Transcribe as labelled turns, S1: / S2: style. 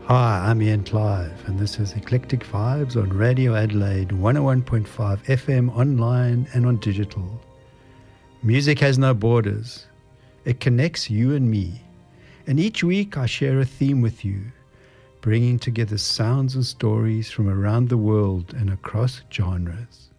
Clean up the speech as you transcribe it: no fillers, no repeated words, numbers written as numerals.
S1: Hi, I'm Ian Clive, and this is Eclectic Vibes on Radio Adelaide 101.5 FM online and on digital. Music has no borders. It connects you and me. And each week I share a theme with you, bringing together sounds and stories from around the world and across genres.